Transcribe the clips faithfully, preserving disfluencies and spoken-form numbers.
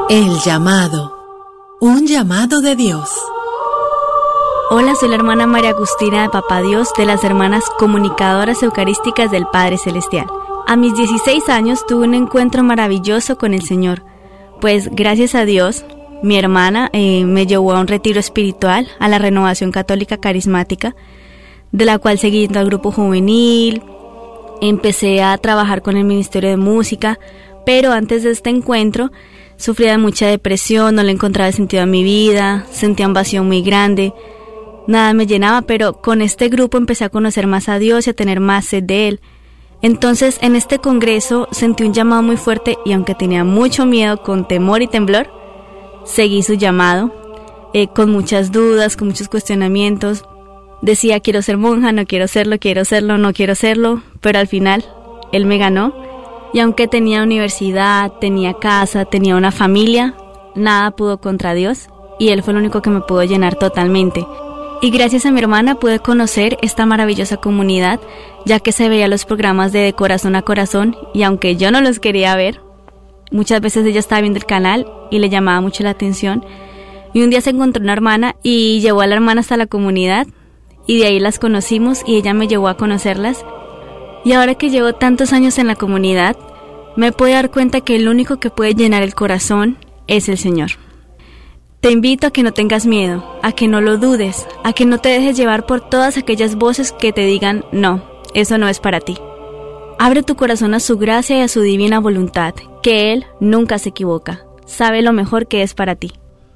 El llamado. Un llamado de Dios. Hola, soy la hermana María Agustina de Papá Dios, de las hermanas comunicadoras eucarísticas del Padre Celestial. A mis dieciséis años tuve un encuentro maravilloso con el Señor, pues gracias a Dios, mi hermana eh, me llevó a un retiro espiritual, a la Renovación Católica Carismática, de la cual seguí yendo al grupo juvenil, empecé a trabajar con el Ministerio de Música, pero antes de este encuentro sufría de mucha depresión, no le encontraba sentido a mi vida, sentía un vacío muy grande, nada me llenaba, pero con este grupo empecé a conocer más a Dios y a tener más sed de Él. Entonces, en este congreso sentí un llamado muy fuerte y aunque tenía mucho miedo, con temor y temblor, seguí su llamado, eh, con muchas dudas, con muchos cuestionamientos. Decía, quiero ser monja, no quiero serlo, quiero serlo, no quiero serlo, pero al final, Él me ganó. Y aunque tenía universidad, tenía casa, tenía una familia, nada pudo contra Dios y Él fue el único que me pudo llenar totalmente. Y gracias a mi hermana pude conocer esta maravillosa comunidad, ya que se veía los programas de, de Corazón a Corazón, y aunque yo no los quería ver, muchas veces ella estaba viendo el canal y le llamaba mucho la atención. Y un día se encontró una hermana y llevó a la hermana hasta la comunidad, y de ahí las conocimos y ella me llevó a conocerlas. Y ahora que llevo tantos años en la comunidad, me puedo dar cuenta que el único que puede llenar el corazón es el Señor. Te invito a que no tengas miedo, a que no lo dudes, a que no te dejes llevar por todas aquellas voces que te digan, no, eso no es para ti. Abre tu corazón a su gracia y a su divina voluntad, que Él nunca se equivoca, sabe lo mejor que es para ti.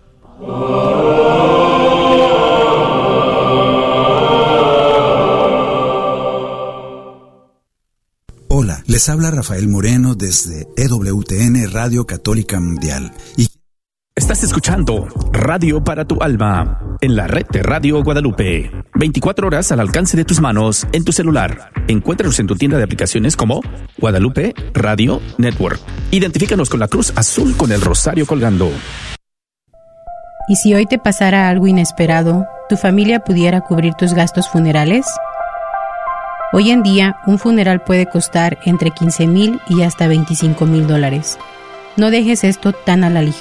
Hola, les habla Rafael Moreno desde E W T N Radio Católica Mundial. Y estás escuchando Radio para tu Alma en la red de Radio Guadalupe. veinticuatro horas al alcance de tus manos en tu celular. Encuéntranos en tu tienda de aplicaciones como Guadalupe Radio Network. Identifícanos con la cruz azul con el rosario colgando. ¿Y si hoy te pasara algo inesperado, tu familia pudiera cubrir tus gastos funerales? Hoy en día, un funeral puede costar entre quince mil y hasta veinticinco mil dólares. No dejes esto tan a la ligera.